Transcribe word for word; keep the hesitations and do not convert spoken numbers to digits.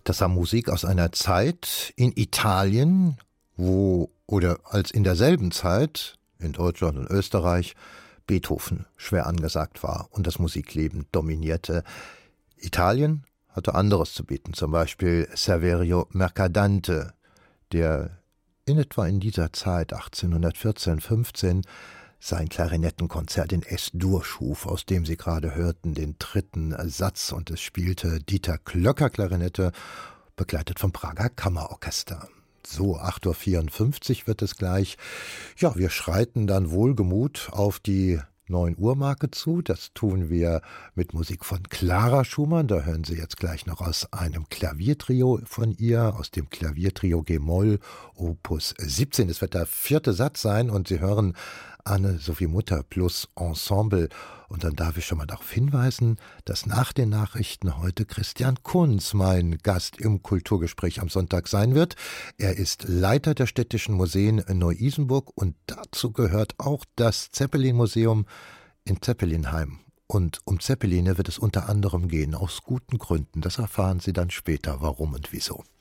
Das war Musik aus einer Zeit in Italien, wo, oder als in derselben Zeit, in Deutschland und Österreich, Beethoven schwer angesagt war und das Musikleben dominierte. Italien hatte anderes zu bieten, zum Beispiel Saverio Mercadante, der in etwa in dieser Zeit, achtzehnhundertvierzehn, fünfzehn, sein Klarinettenkonzert in S-Dur schuf, aus dem Sie gerade hörten, den dritten Satz, und es spielte Dieter Klöcker Klarinette, begleitet vom Prager Kammerorchester. So, acht Uhr vierundfünfzig wird es gleich. Ja, wir schreiten dann wohlgemut auf die neun Uhr Marke zu. Das tun wir mit Musik von Clara Schumann. Da hören Sie jetzt gleich noch aus einem Klaviertrio von ihr, aus dem Klaviertrio G-Moll, Opus siebzehn. Es wird der vierte Satz sein und Sie hören Anne-Sophie Mutter plus Ensemble. Und dann darf ich schon mal darauf hinweisen, dass nach den Nachrichten heute Christian Kunz mein Gast im Kulturgespräch am Sonntag sein wird. Er ist Leiter der Städtischen Museen in Neu-Isenburg und dazu gehört auch das Zeppelin-Museum in Zeppelinheim. Und um Zeppeline wird es unter anderem gehen, aus guten Gründen. Das erfahren Sie dann später, warum und wieso.